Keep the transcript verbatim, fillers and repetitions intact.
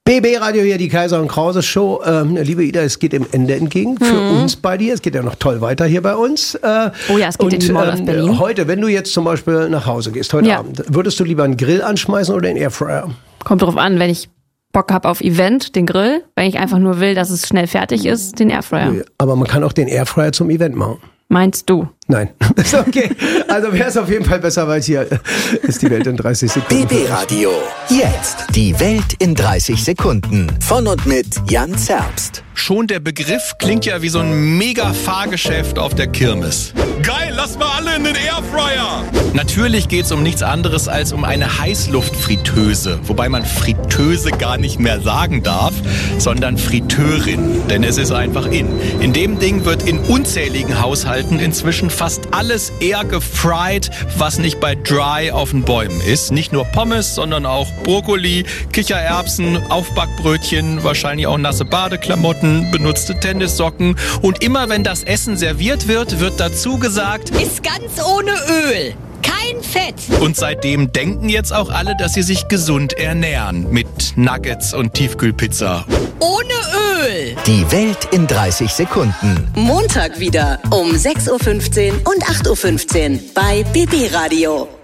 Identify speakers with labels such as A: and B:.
A: B B Radio hier, die Kaiser und Krause Show. Ähm, liebe Ida, es geht dem Ende entgegen für mhm. uns bei dir. Es geht ja noch toll weiter hier bei uns. Äh,
B: oh ja, es geht und, in die Mall aus Berlin.
A: Heute, wenn du jetzt zum Beispiel nach Hause gehst, heute ja. Abend, würdest du lieber einen Grill anschmeißen oder einen Airfryer?
B: Kommt drauf an, wenn ich Bock habe auf Event, den Grill. Wenn ich einfach nur will, dass es schnell fertig ist, den Airfryer.
A: Aber man kann auch den Airfryer zum Event machen.
B: Meinst du?
A: Nein, ist okay. Also wäre es auf jeden Fall besser, weil hier ist die Welt in dreißig Sekunden.
C: B B Radio. Jetzt die Welt in dreißig Sekunden. Von und mit Jan Zerbst.
D: Schon der Begriff klingt ja wie so ein Mega-Fahrgeschäft auf der Kirmes. Geil, lass mal alle in den Airfryer! Natürlich geht's um nichts anderes als um eine Heißluftfritteuse. Wobei man Fritteuse gar nicht mehr sagen darf, sondern Fritteurin. Denn es ist einfach in. In dem Ding wird in unzähligen Haushalten inzwischen fast alles air gefried, was nicht bei Dry auf den Bäumen ist. Nicht nur Pommes, sondern auch Brokkoli, Kichererbsen, Aufbackbrötchen, wahrscheinlich auch nasse Badeklamotten, benutzte Tennissocken. Und immer wenn das Essen serviert wird, wird dazu gesagt,
E: ist ganz ohne Öl. Kein Fett.
D: Und seitdem denken jetzt auch alle, dass sie sich gesund ernähren. Mit Nuggets und Tiefkühlpizza.
E: Ohne Öl.
C: Die Welt in dreißig Sekunden.
E: Montag wieder um sechs Uhr fünfzehn und acht Uhr fünfzehn bei B B Radio.